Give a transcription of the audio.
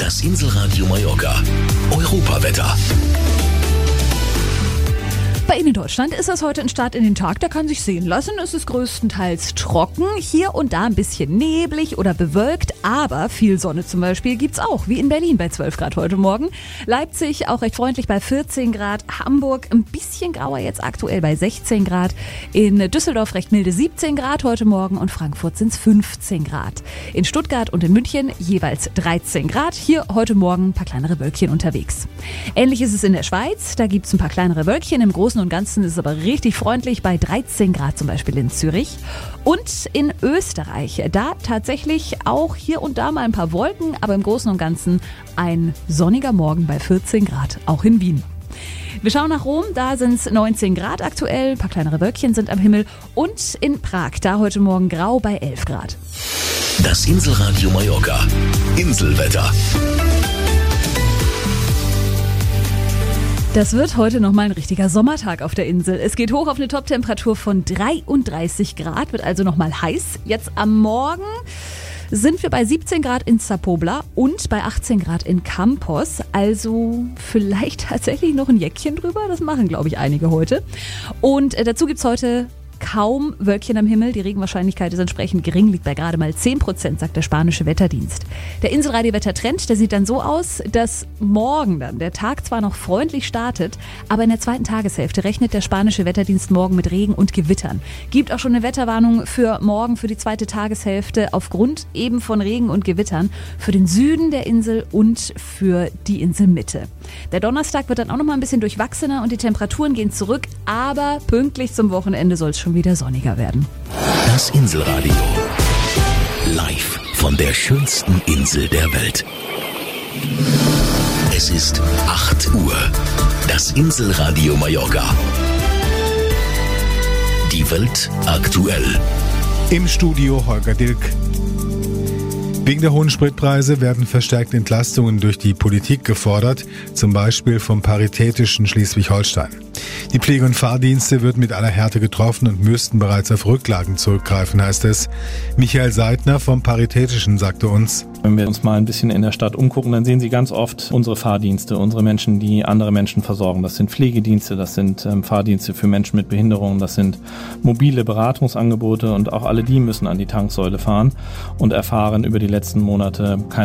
Das Inselradio Mallorca. Europawetter. Bei Ihnen in Deutschland ist das heute ein Start in den Tag, der kann sich sehen lassen. Es ist größtenteils trocken, hier und da ein bisschen neblig oder bewölkt, aber viel Sonne zum Beispiel gibt's auch, wie in Berlin bei 12 Grad heute Morgen. Leipzig auch recht freundlich bei 14 Grad, Hamburg ein bisschen grauer jetzt aktuell bei 16 Grad, in Düsseldorf recht milde 17 Grad heute Morgen und Frankfurt sind's 15 Grad. In Stuttgart und in München jeweils 13 Grad, hier heute Morgen ein paar kleinere Wölkchen unterwegs. Ähnlich ist es in der Schweiz, da gibt's ein paar kleinere Wölkchen, im Großen und Ganzen ist es aber richtig freundlich bei 13 Grad zum Beispiel in Zürich. Und in Österreich, da tatsächlich auch hier und da mal ein paar Wolken, aber im Großen und Ganzen ein sonniger Morgen bei 14 Grad, auch in Wien. Wir schauen nach Rom, da sind es 19 Grad aktuell, ein paar kleinere Wölkchen sind am Himmel. Und in Prag, da heute Morgen grau bei 11 Grad. Das Inselradio Mallorca. Inselwetter. Das wird heute nochmal ein richtiger Sommertag auf der Insel. Es geht hoch auf eine Toptemperatur von 33 Grad, wird also nochmal heiß. Jetzt am Morgen sind wir bei 17 Grad in Zapobla und bei 18 Grad in Campos. Also vielleicht tatsächlich noch ein Jäckchen drüber. Das machen, glaube ich, einige heute. Und dazu gibt's heute kaum Wölkchen am Himmel. Die Regenwahrscheinlichkeit ist entsprechend gering, liegt bei gerade mal 10%, sagt der spanische Wetterdienst. Der Inselradio-Wettertrend, der sieht dann so aus, dass morgen dann der Tag zwar noch freundlich startet, aber in der zweiten Tageshälfte rechnet der spanische Wetterdienst morgen mit Regen und Gewittern. Gibt auch schon eine Wetterwarnung für morgen, für die zweite Tageshälfte, aufgrund eben von Regen und Gewittern für den Süden der Insel und für die Inselmitte. Der Donnerstag wird dann auch noch mal ein bisschen durchwachsener und die Temperaturen gehen zurück, aber pünktlich zum Wochenende soll es schon wieder sonniger werden. Das Inselradio. Live von der schönsten Insel der Welt. Es ist 8 Uhr. Das Inselradio Mallorca. Die Welt aktuell. Im Studio Holger Dilk. Wegen der hohen Spritpreise werden verstärkte Entlastungen durch die Politik gefordert, zum Beispiel vom Paritätischen Schleswig-Holstein. Die Pflege- und Fahrdienste wird mit aller Härte getroffen und müssten bereits auf Rücklagen zurückgreifen, heißt es. Michael Seidner vom Paritätischen sagte uns: Wenn wir uns mal ein bisschen in der Stadt umgucken, dann sehen Sie ganz oft unsere Fahrdienste, unsere Menschen, die andere Menschen versorgen. Das sind Pflegedienste, das sind Fahrdienste für Menschen mit Behinderungen, das sind mobile Beratungsangebote und auch alle die müssen an die Tanksäule fahren und erfahren über die letzten Monate keine